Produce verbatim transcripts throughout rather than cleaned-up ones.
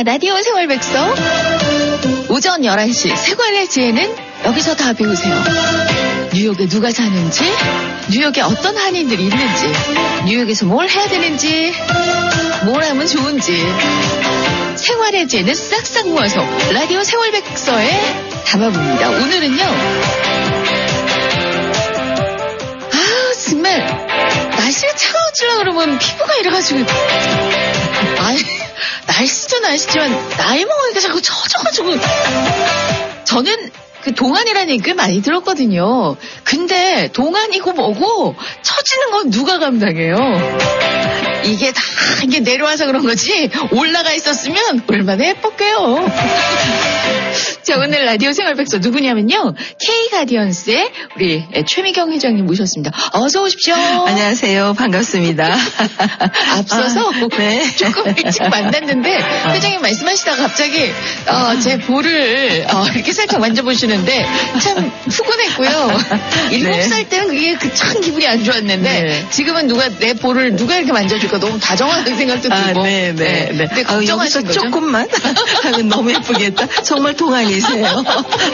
라디오 생활백서 오전 열한 시 생활의지혜는 여기서 다 배우세요. 뉴욕에 누가 사는지, 뉴욕에 어떤 한인들이 있는지, 뉴욕에서 뭘 해야 되는지, 뭘 하면 좋은지 생활의지혜는 싹싹 모아서 라디오 생활백서에 담아봅니다. 오늘은요, 아 정말 날씨가 차가워지려고 그러면 피부가 이래가지고, 아이 날씨죠 날씨지만 나이 먹으니까 자꾸 처져가지고. 저는 그 동안이라는 얘기를 많이 들었거든요. 근데 동안이고 뭐고 처지는 건 누가 감당해요? 이게 다 이게 내려와서 그런 거지 올라가 있었으면 얼마나 예뻤게요. 자, 오늘 라디오 생활백서 누구냐면요, K가디언스의 우리 최미경 회장님 모셨습니다. 어서 오십시오. 안녕하세요. 반갑습니다. 앞서서 아, 네. 조금 일찍 만났는데 회장님 말씀하시다가 갑자기 어, 제 볼을 어, 이렇게 살짝 만져보시는데 참 후끈했고요. 일곱 살 때는 그게 그 참 기분이 안 좋았는데 네. 지금은 누가 내 볼을 누가 이렇게 만져줄까 너무 다정하다는 생각도 들고. 아, 네, 네, 네. 근데 걱정하신 거죠? 조금만 하면 너무 예쁘겠다. 정말 동안이세요.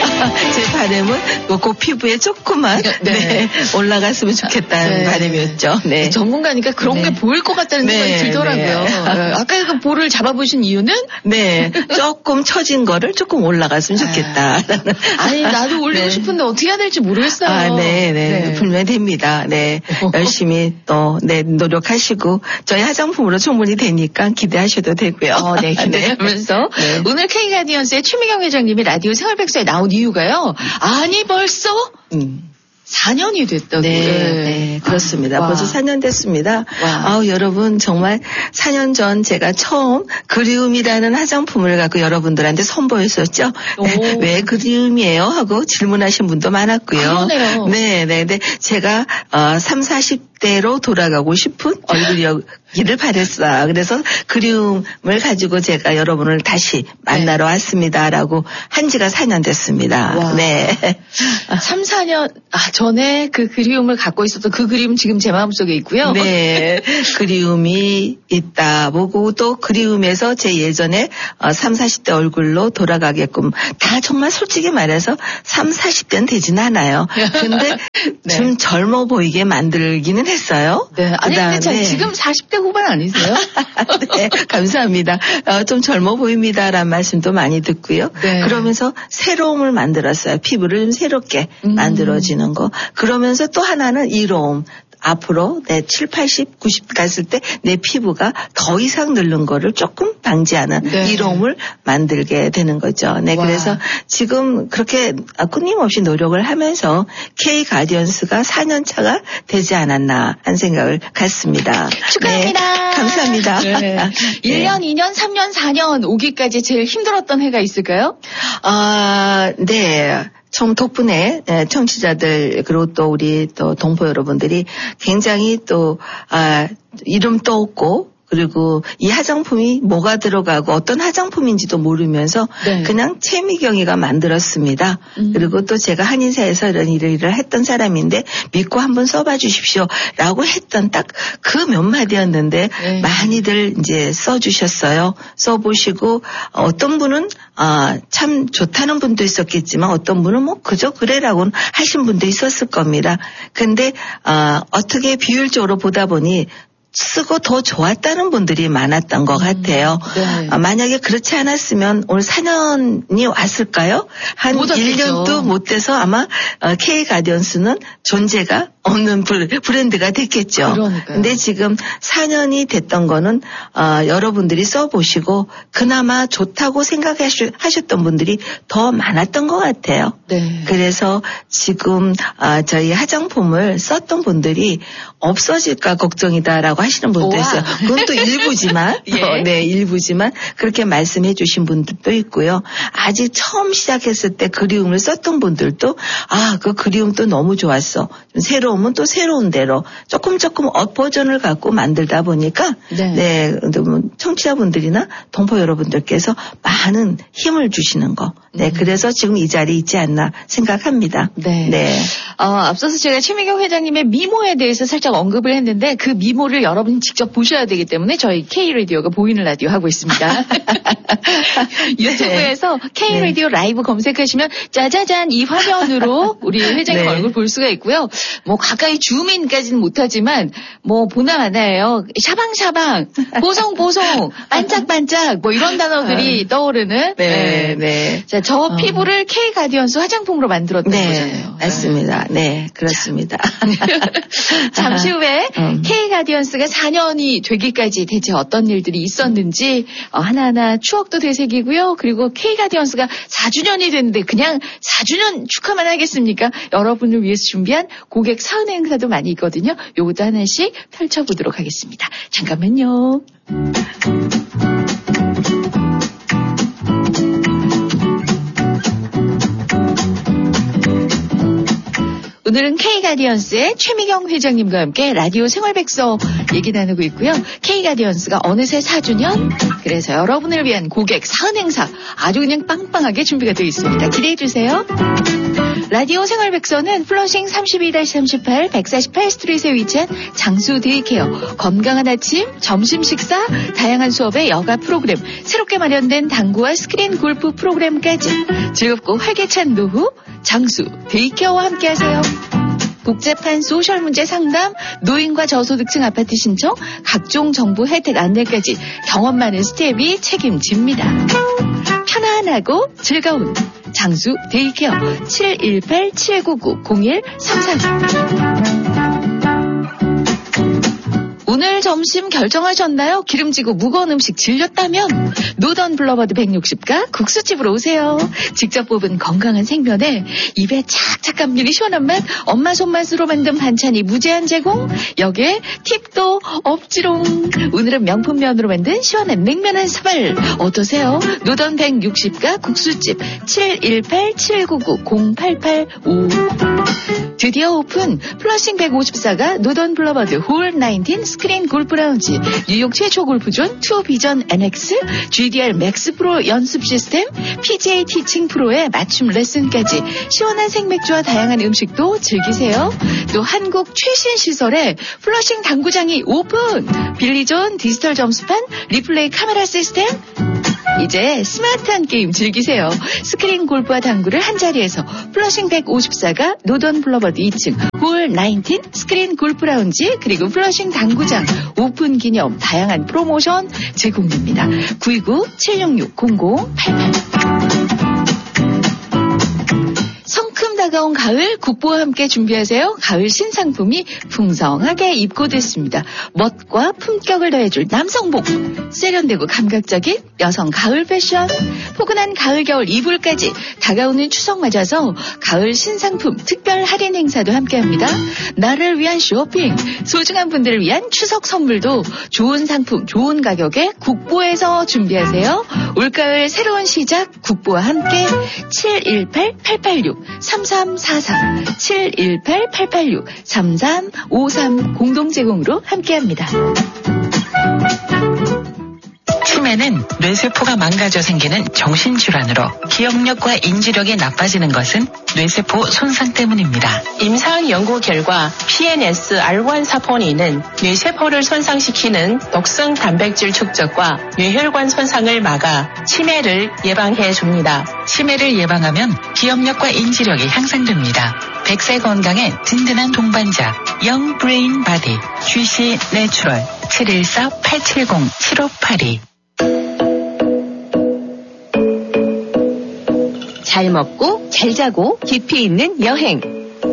제 바람은 그 피부에 조금만 네. 네, 올라갔으면 좋겠다는 네. 바람이었죠. 네. 전문가니까 그런 네. 게 보일 것 같다는 네. 생각이 들더라고요. 네. 아까 그 볼을 잡아보신 이유는? 네, 조금 처진 거를 조금 올라갔으면 좋겠다. 아, 아니 나도 올리고 네. 싶은데 어떻게 해야 될지 모르겠어요. 아, 네, 네, 네. 불면 됩니다. 네, 열심히 또 네, 노력하시고 저희 화장품으로 충분히 되니까 기대하셔도 되고요. 어, 네, 기대하면서 네. 오늘 K가디언스의 최미경 회장님이 라디오 생활백서에 나온 이유가요. 아니 벌써 음. 사 년이 됐다고. 네, 네, 그렇습니다. 아, 벌써 사 년 됐습니다. 아우, 여러분, 정말 사 년 전 제가 처음 그리움이라는 화장품을 갖고 여러분들한테 선보였었죠. 네, 왜 그리움이에요? 하고 질문하신 분도 많았고요. 그러네요. 네, 네, 네. 제가, 어, 삼, 사십 대로 돌아가고 싶은 얼굴이기를 바랬어. 그래서 그리움을 가지고 제가 여러분을 다시 만나러 네. 왔습니다라고 한 지가 사 년 됐습니다. 와. 네. 삼, 사 년, 아, 전에 그 그리움을 갖고 있었던 그 그리움 지금 제 마음속에 있고요. 네. 그리움이 있다. 보고 또 그리움에서 제 예전에 삼, 사십 대 얼굴로 돌아가게끔 다 정말 솔직히 말해서 삼, 사십 대는 되진 않아요. 근데 네. 좀 젊어 보이게 만들기는 했어요. 네. 아니, 근데 참 지금 사십 대 후반 아니세요? 네. 감사합니다. 어, 좀 젊어 보입니다라는 말씀도 많이 듣고요. 네. 그러면서 새로움을 만들었어요. 피부를 좀 새롭게 음. 만들어지는 거. 그러면서 또 하나는 이로움. 앞으로 내 칠, 팔십, 구십 갔을 때 내 피부가 더 이상 늙는 거를 조금 방지하는 네. 이로움을 만들게 되는 거죠. 네, 와. 그래서 지금 그렇게 끊임없이 노력을 하면서 K가디언스가 사 년 차가 되지 않았나 하는 생각을 갖습니다. 축하합니다. 네, 감사합니다. 네. 일 년, 이 년, 삼 년, 사 년 오기까지 제일 힘들었던 해가 있을까요? 아, 네. 총 덕분에 청취자들 그리고 또 우리 또 동포 여러분들이 굉장히 또 아, 이름도 없고 그리고 이 화장품이 뭐가 들어가고 어떤 화장품인지도 모르면서 네. 그냥 최미경이가 만들었습니다. 음. 그리고 또 제가 한인사에서 이런 일을, 일을 했던 사람인데 믿고 한번 써봐 주십시오 라고 했던 딱 그 몇 마디였는데 네. 많이들 이제 써주셨어요. 써보시고 어떤 분은 아, 참 좋다는 분도 있었겠지만 어떤 분은 뭐 그저 그래라고는 하신 분도 있었을 겁니다. 근데 아, 어떻게 비율적으로 보다 보니 쓰고 더 좋았다는 분들이 많았던 것 같아요. 음, 네. 아, 만약에 그렇지 않았으면 오늘 사 년이 왔을까요? 한 일 년도 못 돼서 아마 K가디언스는 존재가 없는 브랜드가 됐겠죠. 그런데 지금 사 년이 됐던 거는 어, 여러분들이 써보시고 그나마 좋다고 생각하셨던 분들이 더 많았던 것 같아요. 네. 그래서 지금 어, 저희 화장품을 썼던 분들이 없어질까 걱정이다라고 하시는 분도 우와. 있어요. 그건 또 일부지만, 예. 어, 네, 일부지만 그렇게 말씀해 주신 분들도 있고요. 아직 처음 시작했을 때 그리움을 썼던 분들도 아, 그 그리움 또 너무 좋았어. 좀 새로운 새로우면 또 새로운 대로 조금 조금 업 버전을 갖고 만들다 보니까 네. 네, 청취자분들이나 동포 여러분들께서 많은 힘을 주시는 거. 네, 음. 그래서 지금 이 자리에 있지 않나 생각합니다. 네. 네. 어, 앞서서 제가 최미경 회장님의 미모에 대해서 살짝 언급을 했는데 그 미모를 여러분이 직접 보셔야 되기 때문에 저희 K라디오가 보이는 라디오 하고 있습니다. 유튜브에서 네. K라디오 네. 라이브 검색하시면 짜자잔 이 화면으로 우리 회장님 네. 얼굴 볼 수가 있고요. 뭐 가까이 줌인까지는 못하지만 뭐 보나마나예요. 샤방샤방, 보송보송, 반짝반짝 뭐 이런 단어들이 아. 떠오르는. 네, 네. 네. 자, 저 어. 피부를 K 가디언스 화장품으로 만들었던 네. 거잖아요. 맞습니다. 네, 그렇습니다. 잠시 후에 음. K 가디언스가 사 년이 되기까지 대체 어떤 일들이 있었는지 어, 하나하나 추억도 되새기고요. 그리고 K 가디언스가 사 주년이 됐는데 그냥 사 주년 축하만 하겠습니까? 여러분을 위해서 준비한 고객 사은회 행사도 많이 있거든요. 요것도 하나씩 펼쳐보도록 하겠습니다. 잠깐만요. 오늘은 K가디언스의 최미경 회장님과 함께 라디오 생활백서 얘기 나누고 있고요. K가디언스가 어느새 사 주년, 그래서 여러분을 위한 고객 사은 행사 아주 그냥 빵빵하게 준비가 되어 있습니다. 기대해 주세요. 라디오 생활백서는 플러싱 삼십이 삼십팔 백사십팔 스트리트에 위치한 장수 데이케어, 건강한 아침, 점심 식사, 다양한 수업의 여가 프로그램, 새롭게 마련된 당구와 스크린 골프 프로그램까지 즐겁고 활기찬 노후, 장수 데이케어와 함께하세요. 복잡한 소셜 문제 상담, 노인과 저소득층 아파트 신청, 각종 정보 혜택 안내까지 경험 많은 스텝이 책임집니다. 편안하고 즐거운 장수 데이케어 칠일팔 칠구구 공일 삼삼. 오늘 점심 결정하셨나요? 기름지고 무거운 음식 질렸다면 노던 블러버드 백육십가 국수집으로 오세요. 직접 뽑은 건강한 생면에 입에 착착 감기는 시원한 맛, 엄마 손맛으로 만든 반찬이 무제한 제공. 여기에 팁도 없지롱. 오늘은 명품 면으로 만든 시원한 냉면 한 사발 어떠세요? 노던 백육십가 국수집 칠일팔 칠구구 공팔팔오. 드디어 오픈 플러싱 백오십사가 노던 블러버드 홀 나인틴 스크린 골프 라운지, 뉴욕 최초 골프존 투 비전 엔엑스, 지디알 맥스 프로 연습 시스템, 피지에이 티칭 프로의 맞춤 레슨까지 시원한 생맥주와 다양한 음식도 즐기세요. 또 한국 최신 시설에 플러싱 당구장이 오픈, 빌리존 디지털 점수판, 리플레이 카메라 시스템. 이제 스마트한 게임 즐기세요. 스크린 골프와 당구를 한자리에서 플러싱 백오십사가 노던 블러버드 이 층 홀 나인틴 스크린 골프 라운지, 그리고 플러싱 당구장 오픈 기념 다양한 프로모션 제공됩니다. 구이구 칠육육 공공팔팔. 성큼 다가온 가을, 국보와 함께 준비하세요. 가을 신상품이 풍성하게 입고됐습니다. 멋과 품격을 더해줄 남성복, 세련되고 감각적인 여성 가을 패션, 포근한 가을 겨울 이불까지 다가오는 추석 맞아서 가을 신상품 특별 할인 행사도 함께합니다. 나를 위한 쇼핑, 소중한 분들을 위한 추석 선물도 좋은 상품 좋은 가격에 국보에서 준비하세요. 올가을 새로운 시작, 국보와 함께 칠일팔 팔팔육 삼삼사삼 칠일팔 팔팔육 삼삼오삼 공동 제공으로 함께합니다. 치매는 뇌세포가 망가져 생기는 정신질환으로 기억력과 인지력이 나빠지는 것은 뇌세포 손상 때문입니다. 임상 연구 결과 피엔에스 알 원 사포닌은 뇌세포를 손상시키는 독성 단백질 축적과 뇌혈관 손상을 막아 치매를 예방해 줍니다. 치매를 예방하면 기억력과 인지력이 향상됩니다. 백 세 건강의 든든한 동반자 영 브레인 바디 지씨 내추럴 칠일사 팔칠공 칠오팔이. 잘 먹고 잘 자고 깊이 있는 여행.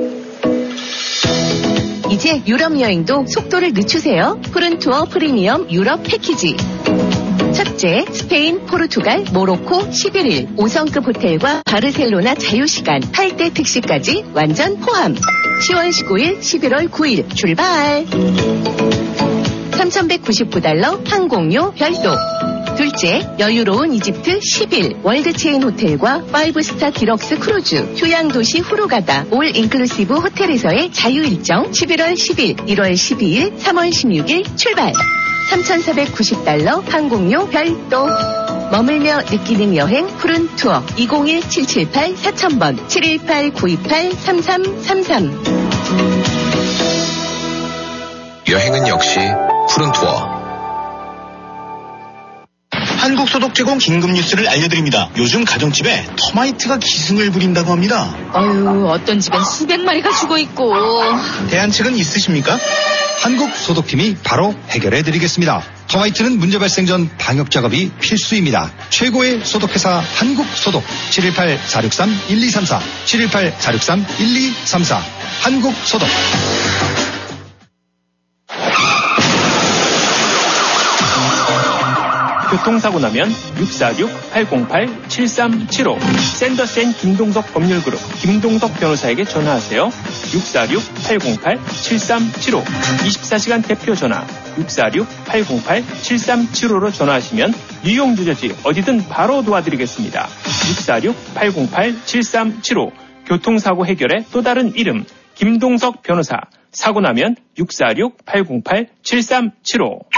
이제 유럽 여행도 속도를 늦추세요. 푸른투어 프리미엄 유럽 패키지. 첫째, 스페인, 포르투갈, 모로코 십일 일 오 성급 호텔과 바르셀로나 자유시간 팔 대 특시까지 완전 포함. 시월 십구일 십일월 구일 출발. 삼천백구십구 달러 항공료 별도. 둘째, 여유로운 이집트 십 일 월드체인 호텔과 파이브 스타 디럭스 크루즈, 휴양도시 후루가다 올 인클루시브 호텔에서의 자유일정 십일월 십일, 일월 십이일, 삼월 십육일 출발. 삼천사백구십 달러 항공료 별도. 머물며 느끼는 여행 푸른 투어 이공일 칠칠팔 사천 번 칠일팔 구이팔 삼삼삼삼. 여행은 역시 푸른 투어. 한국소독 제공 긴급 뉴스를 알려드립니다. 요즘 가정집에 터마이트가 기승을 부린다고 합니다. 아유, 어떤 집엔 수백 마리가 죽어있고. 대안책은 있으십니까? 한국소독팀이 바로 해결해드리겠습니다. 터마이트는 문제 발생 전 방역 작업이 필수입니다. 최고의 소독회사 한국소독. 칠일팔 사육삼 일이삼사 칠일팔 사육삼 일이삼사 한국소독. 교통사고 나면 육사육 팔공팔 칠삼칠오 샌더스앤 김동석 법률그룹 김동석 변호사에게 전화하세요. 육사육 팔공팔 칠삼칠오 이십사 시간 대표 전화 육사육 팔공팔 칠삼칠오로 전화하시면 뉴욕 뉴저지 어디든 바로 도와드리겠습니다. 육사육 팔공팔 칠삼칠오 교통사고 해결의 또 다른 이름 김동석 변호사. 사고 나면 육사육 팔공팔 칠삼칠오.